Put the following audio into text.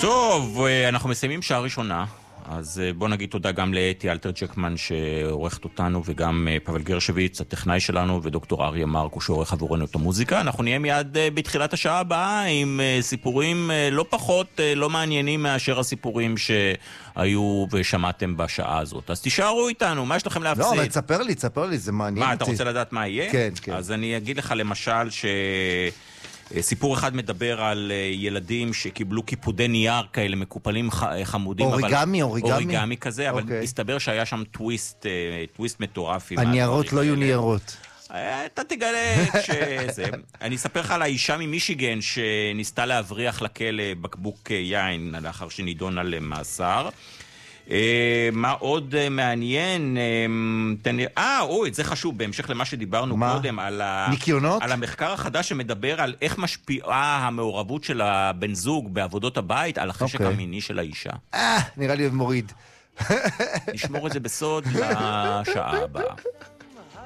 טוב, אנחנו מסיימים שעה ראשונה, אז בוא נגיד תודה גם לאתי אלתר ג'קמן שעורכת אותנו, וגם פבל גרשוויץ, הטכנאי שלנו, ודוקטור אריה מרקו שעורך עבורנו את המוזיקה. אנחנו נהיה מיד בתחילת השעה הבאה עם סיפורים לא פחות, לא מעניינים מאשר הסיפורים שהיו ושמעתם בשעה הזאת. אז תישארו איתנו, מה יש לכם להפסיד? לא, אבל תספר לי, זה מעניין מה, אותי. אתה רוצה לדעת מה יהיה? כן, כן. אז אני אגיד לך למשל סיפור אחד מדבר על ילדים שקיבלו קיפודי נייר כאלה מקופלים חמודים. אוריגמי כזה, אבל הסתבר שהיה שם טוויסט מטורף. הניירות לא יהיו ניירות. אתה תגלה שזה. אני אספר לך על האישה ממישיגן שניסתה להבריח לכלא בקבוק יין לאחר שנידון על מאסר. מה עוד מעניין? זה חשוב, בהמשך למה שדיברנו קודם, על המחקר החדש שמדבר על איך משפיעה המעורבות של הבן זוג בעבודות הבית על החשק המיני של האישה. נראה לי מוריד. נשמור את זה בסוד לשעה הבאה.